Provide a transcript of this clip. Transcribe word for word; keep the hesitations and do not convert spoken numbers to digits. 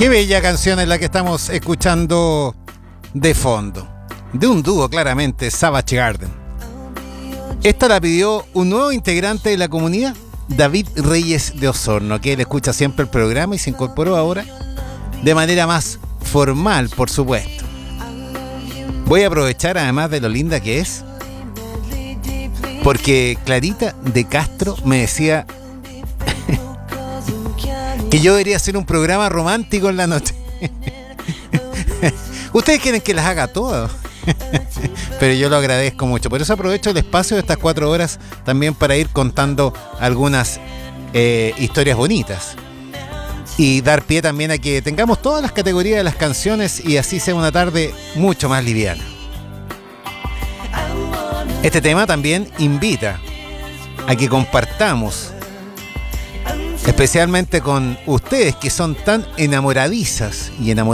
Qué bella canción es la que estamos escuchando de fondo. De un dúo, claramente, Savage Garden. Esta la pidió un nuevo integrante de la comunidad, David Reyes de Osorno, que él escucha siempre el programa y se incorporó ahora de manera más formal, por supuesto. Voy a aprovechar, además de lo linda que es, porque Clarita de Castro me decía que yo debería hacer un programa romántico en la noche. Ustedes quieren que las haga todas, pero yo lo agradezco mucho. Por eso aprovecho el espacio de estas cuatro horas también para ir contando algunas eh, historias bonitas y dar pie también a que tengamos todas las categorías de las canciones y así sea una tarde mucho más liviana. Este tema también invita a que compartamos, especialmente con ustedes que son tan enamoradizas y enamoradas